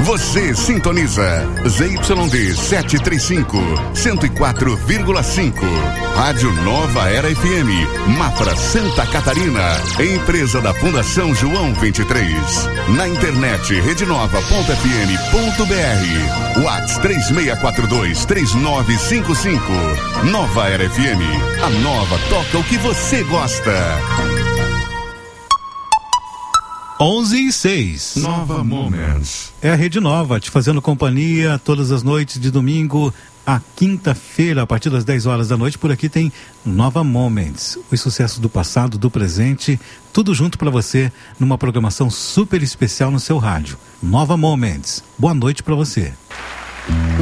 Você sintoniza ZYD 735, 104,5. Rádio Nova Era FM, Mafra, Santa Catarina. Empresa da Fundação João 23. Na internet, redenova.fm.br. WhatsApp 3642-3955. Nova Era FM. A nova toca o que você gosta. 11:06. Nova Moments. É a Rede Nova te fazendo companhia todas as noites de domingo a quinta-feira, a partir das 10 horas da noite. Por aqui tem Nova Moments, os sucessos do passado, do presente, tudo junto para você numa programação super especial no seu rádio. Nova Moments. Boa noite para você.